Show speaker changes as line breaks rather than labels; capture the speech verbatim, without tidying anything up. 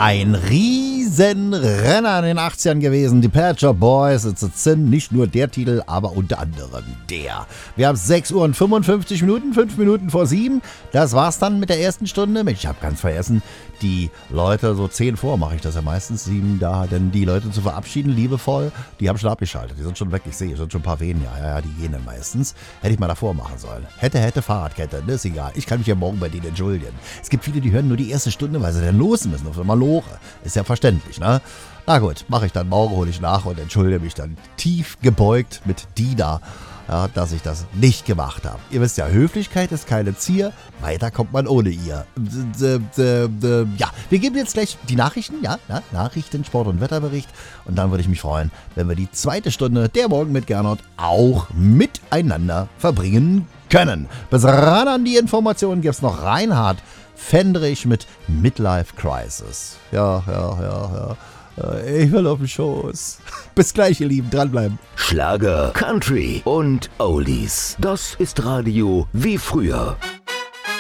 Ein Riesenrenner in den achtzigern gewesen. Die Pet Shop Boys, It's a Sin. Nicht nur der Titel, aber unter anderem der. Wir haben sechs Uhr und fünfundfünfzig Minuten, fünf Minuten vor sieben. Das war's dann mit der ersten Stunde. Mensch, ich habe ganz vergessen, die Leute, so zehn vor mache ich das ja meistens, sieben da, denn die Leute zu verabschieden, liebevoll, die haben schon abgeschaltet. Die sind schon weg, ich sehe, es sind schon ein paar weniger. Ja, ja, die gehen dann meistens. Hätte ich mal davor machen sollen. Hätte, hätte, Fahrradkette, das ist egal. Ich kann mich ja morgen bei denen entschuldigen. Es gibt viele, die hören nur die erste Stunde, weil sie dann los müssen auf einmal Lore. Ist ja verständlich, ne? Na gut, mache ich dann morgen, hole ich nach und entschuldige mich dann tief gebeugt mit Dina, ja, dass ich das nicht gemacht habe. Ihr wisst ja, Höflichkeit ist keine Zier, weiter kommt man ohne ihr. D- d- d- ja, wir geben jetzt gleich die Nachrichten, ja, ja, Nachrichten, Sport- und Wetterbericht und dann würde ich mich freuen, wenn wir die zweite Stunde der Morgen mit Gernot auch miteinander verbringen können. Bis ran an die Informationen gibt's noch Reinhard Fendrich mit Midlife Crisis. Ja, ja, ja, ja. Ich will auf den Schoß. Bis gleich, ihr Lieben. Dranbleiben.
Schlager, Country und Oldies. Das ist Radio wie früher.